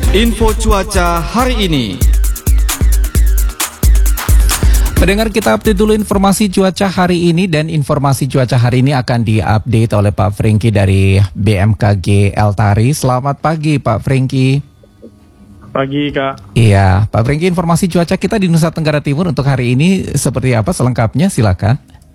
Info cuaca hari ini. Pendengar, kita update dulu informasi cuaca hari ini, dan informasi cuaca hari ini akan diupdate oleh Pak Franky dari BMKG Eltari. Selamat pagi Pak Franky. Pagi Kak. Iya, Pak Franky, informasi cuaca kita di Nusa Tenggara Timur untuk hari ini seperti apa selengkapnya? Silakan.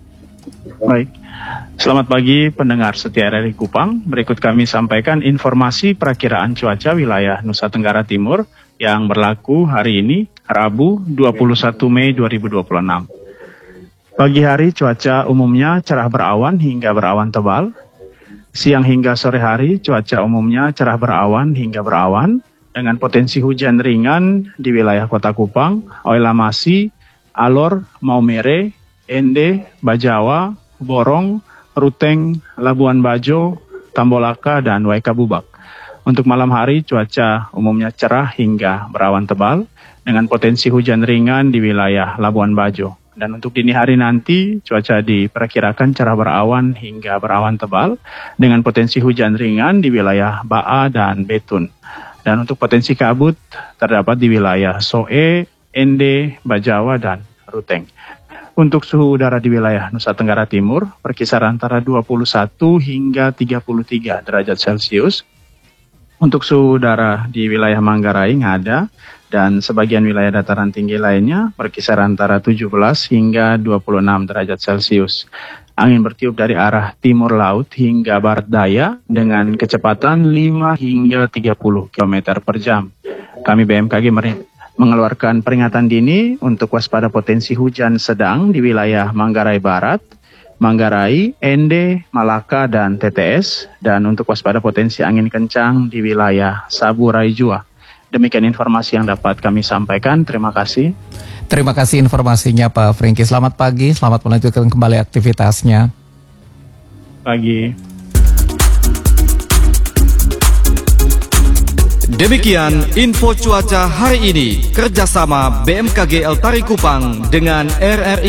Baik. Selamat pagi pendengar setia RRI Kupang. Berikut kami sampaikan informasi perakiraan cuaca wilayah Nusa Tenggara Timur yang berlaku hari ini, Rabu 21 Mei 2026. Pagi hari cuaca umumnya cerah berawan hingga berawan tebal. Siang hingga sore hari cuaca umumnya cerah berawan hingga berawan dengan potensi hujan ringan di wilayah Kota Kupang, Oilamasi, Alor, Maumere, Ende, Bajawa, Borong, Ruteng, Labuan Bajo, Tambolaka, dan Waikabubak. Untuk malam hari cuaca umumnya cerah hingga berawan tebal dengan potensi hujan ringan di wilayah Labuan Bajo. Dan untuk dini hari nanti cuaca diperkirakan cerah berawan hingga berawan tebal dengan potensi hujan ringan di wilayah Baa dan Betun. Dan untuk potensi kabut terdapat di wilayah Soe, Ende, Bajawa, dan Ruteng. Untuk suhu udara di wilayah Nusa Tenggara Timur berkisar antara 21 hingga 33 derajat Celcius. Untuk suhu udara di wilayah Manggarai, Ngada, dan sebagian wilayah dataran tinggi lainnya berkisar antara 17 hingga 26 derajat Celcius. Angin bertiup dari arah timur laut hingga barat daya dengan kecepatan 5 hingga 30 km per jam. Kami BMKG mengeluarkan peringatan dini untuk waspada potensi hujan sedang di wilayah Manggarai Barat, Manggarai, Ende, Malaka, dan TTS, dan untuk waspada potensi angin kencang di wilayah Saburai Jua. Demikian informasi yang dapat kami sampaikan. Terima kasih. Terima kasih informasinya Pak Franky. Selamat pagi, selamat melanjutkan kembali aktivitasnya. Pagi. Demikian info cuaca hari ini, kerjasama BMKG Eltari Kupang dengan RRI